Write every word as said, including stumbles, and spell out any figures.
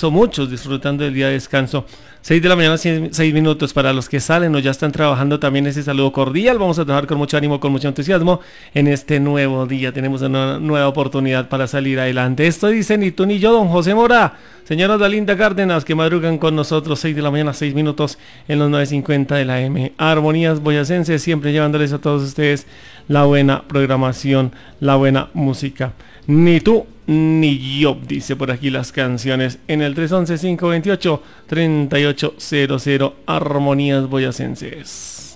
descanso, muchos disfrutando del día de descanso. seis de la mañana, seis minutos. Para los que salen o ya están trabajando, también ese saludo cordial. Vamos a trabajar con mucho ánimo, con mucho entusiasmo en este nuevo día. Tenemos una nueva oportunidad para salir adelante. Esto dice ni tú ni yo, don José Mora. Señora Dalinda Cárdenas, que madrugan con nosotros, seis de la mañana, seis minutos en los nueve cincuenta de la M. Armonías Boyacenses, siempre llevándoles a todos ustedes la buena programación, la buena música. Ni tú ni yo, dice por aquí las canciones en el tres once, cinco veintiocho, treinta y ocho cero cero. Armonías Boyacenses.